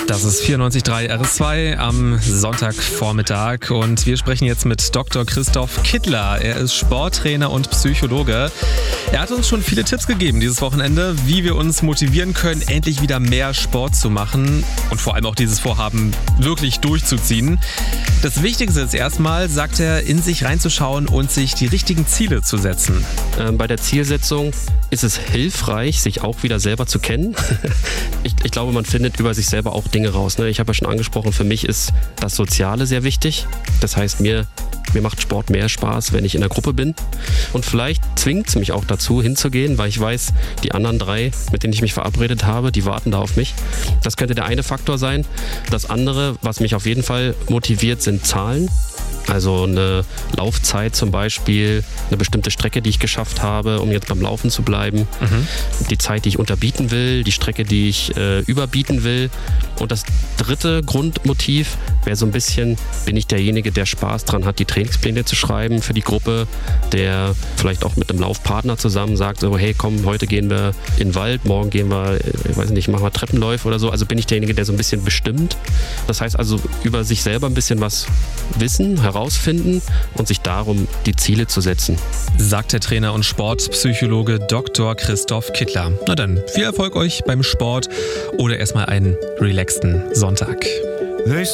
Das ist 94.3 RS2 am Sonntagvormittag und wir sprechen jetzt mit Dr. Christoph Kittler. Er ist Sporttrainer und Psychologe. Er hat uns schon viele Tipps gegeben dieses Wochenende, wie wir uns motivieren können, endlich wieder mehr Sport zu machen und vor allem auch dieses Vorhaben wirklich durchzuziehen. Das Wichtigste ist erstmal, sagt er, in sich reinzuschauen und sich die richtigen Ziele zu setzen. Bei der Zielsetzung ist es hilfreich, sich auch wieder selber zu kennen. Ich glaube, man findet über sich selber auch Dinge raus. Ich habe ja schon angesprochen, für mich ist das Soziale sehr wichtig. Das heißt, mir macht Sport mehr Spaß, wenn ich in der Gruppe bin. Und vielleicht zwingt es mich auch dazu, hinzugehen, weil ich weiß, die anderen 3, mit denen ich mich verabredet habe, die warten da auf mich. Das könnte der eine Faktor sein. Das andere, was mich auf jeden Fall motiviert, sind Zahlen. Also eine Laufzeit zum Beispiel, eine bestimmte Strecke, die ich geschafft habe, um jetzt beim Laufen zu bleiben. Die Zeit, die ich unterbieten will, die Strecke, die ich überbieten will. Und das dritte Grundmotiv wäre so ein bisschen, bin ich derjenige, der Spaß dran hat, die Trainingspläne zu schreiben für die Gruppe, der vielleicht auch mit einem Laufpartner zusammen sagt, so hey komm, heute gehen wir in den Wald, morgen gehen wir, ich weiß nicht, machen wir Treppenläufe oder so. Also bin ich derjenige, der so ein bisschen bestimmt. Das heißt also über sich selber ein bisschen was wissen, herausfinden und sich darum die Ziele zu setzen. Sagt der Trainer und Sportpsychologe Dr. Christoph Kittler. Na dann, viel Erfolg euch beim Sport oder erstmal einen relaxten Sonntag.